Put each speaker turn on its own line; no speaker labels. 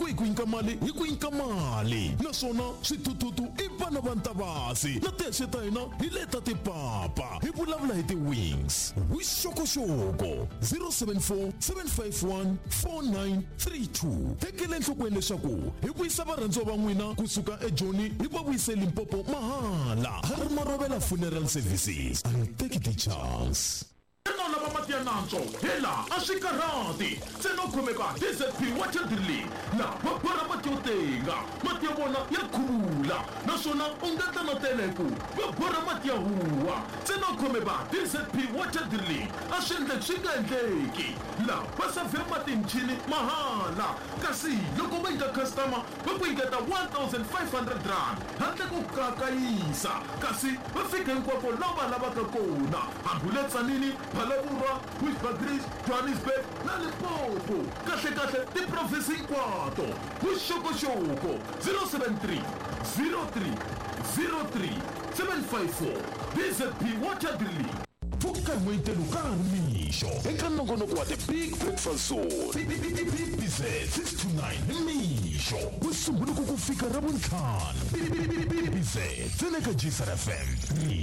ku inka mali hi ku inka mali naswona switututu i vana va ntavasi na tese ta hina hi leta tipapa hi vulavula hi ti-wings vuxokoxoko 074 751 4932 tekele enhlokweni leswaku hi vuyisa varhandziwa va n'wina kusuka ejoni hi va vuyise Limpopo mahala Harima Rovela Funeral Services. I'll take the chance. Lava mati ya nantswo hela a swi karhati se no khomeka DZP water drilling la va borha mati yo tenga mati ya vona ya khula naswona u nga ta no teleku va borha mati ya huwa se no khomeka DZP water drilling a swi endle swi nga endleki la va save mati mchini mahala kasi loko va nyika customer va ku nyiketa 1500 rand handle ko kakayisa kasi va fika hinkwako lava lavaka kona ambulance nini Palabura, Witbagris, Johannesburg, na Limpopo. Kahle ti-province hinkwato. Vuxokoxoko 073 03 03 754 DZP Water Drilling. Pfuka n'wetelu ka mixo eka nongonoko wa the Big Breakfast Show. BBZ 629 mixo kusungula ku fika ra vuntlhanu. BBZ tseleka GSR FM.